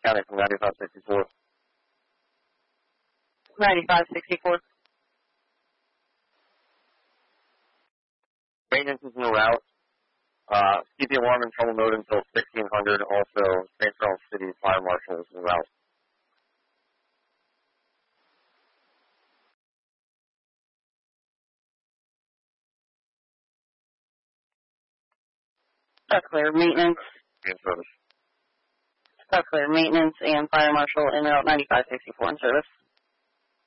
County from 9564. 9564. Maintenance is en route. Keep the alarm in trouble mode until 1600. Also, St. Charles City Fire Marshal is en route. That's clear. Maintenance. In service. That's clear. Maintenance and Fire Marshal en route 9564 in service.